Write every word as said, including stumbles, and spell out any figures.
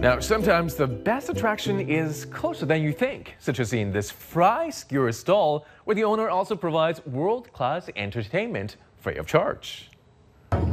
Now, sometimes the best attraction is closer than you think, such as in this fry skewer stall, where the owner also provides world-class entertainment free of charge.